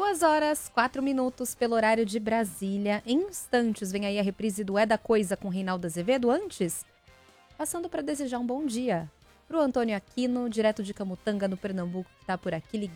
2h04 pelo horário de Brasília. Em instantes, vem aí a reprise do É da Coisa com Reinaldo Azevedo. Antes, passando para desejar um bom dia pro Antônio Aquino, direto de Camutanga, no Pernambuco, que tá por aqui